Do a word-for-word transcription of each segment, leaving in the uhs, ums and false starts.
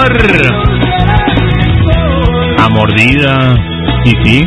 sabor. A mordida. ¿Y sí?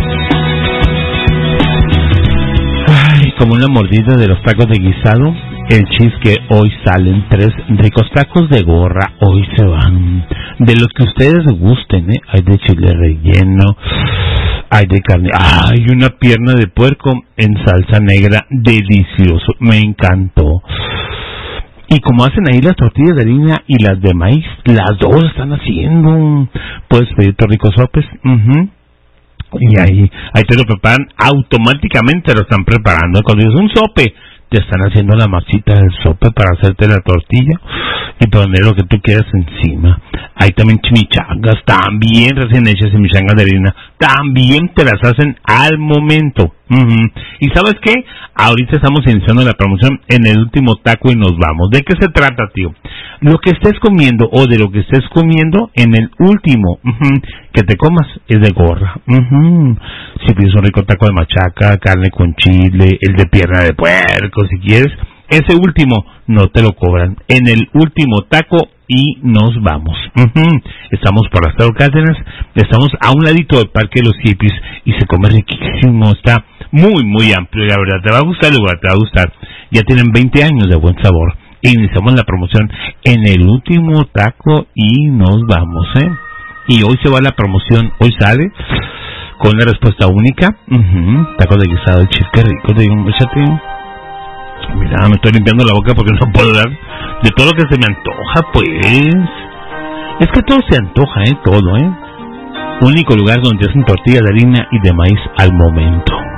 Ay, como una mordida de los tacos de guisado. El chis que hoy salen tres ricos tacos de gorra. Hoy se van. De los que ustedes gusten, ¿eh? Hay de chile relleno. Hay de carne. Hay una pierna de puerco en salsa negra. Delicioso. Me encantó. Y como hacen ahí las tortillas de harina y las de maíz, las dos están haciendo. Puedes pedir tus ricos sopes. Uh-huh. Y ahí, ahí te lo preparan, automáticamente lo están preparando. Cuando dices un sope, te están haciendo la masita del sope para hacerte la tortilla y poner lo que tú quieras encima. Hay también chimichangas, también recién hechas chimichangas de harina, también te las hacen al momento. Uh-huh. ¿Y sabes qué? Ahorita estamos iniciando la promoción en el último taco y nos vamos. ¿De qué se trata, tío? Lo que estés comiendo o de lo que estés comiendo en el último uh-huh, que te comas es de gorra. Uh-huh. Si pides un rico taco de machaca, carne con chile, el de pierna de puerco, si quieres, ese último no te lo cobran. En el último taco y nos vamos. Uh-huh. Estamos por Lázaro Cárdenas, estamos a un ladito del Parque de los Hippies y se come riquísimo, está muy muy amplio, la verdad, te va a gustar el lugar, te va a gustar. Ya tienen veinte años de buen sabor. Iniciamos la promoción en el último taco y nos vamos, ¿eh? Y hoy se va la promoción, hoy sale con la respuesta única. Uh-huh. Taco de guisado, el chis, qué rico, te digo, échate. Mira, me estoy limpiando la boca porque no puedo dar de todo lo que se me antoja, pues. Es que todo se antoja, ¿eh? Todo, ¿eh? Único lugar donde hacen tortillas de harina y de maíz al momento.